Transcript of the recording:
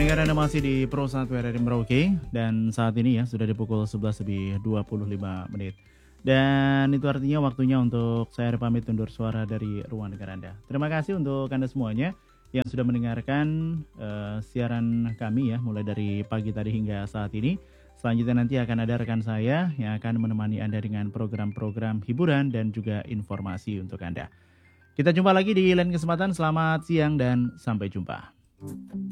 Pendengar Anda masih di Pro 1 RRI Merauke dan saat ini ya sudah di pukul 11 lebih 25 menit. Dan itu artinya waktunya untuk saya pamit undur suara dari ruang dengar Anda. Terima kasih untuk Anda semuanya yang sudah mendengarkan siaran kami ya mulai dari pagi tadi hingga saat ini. Selanjutnya nanti akan ada rekan saya yang akan menemani Anda dengan program-program hiburan dan juga informasi untuk Anda. Kita jumpa lagi di lain kesempatan. Selamat siang dan sampai jumpa.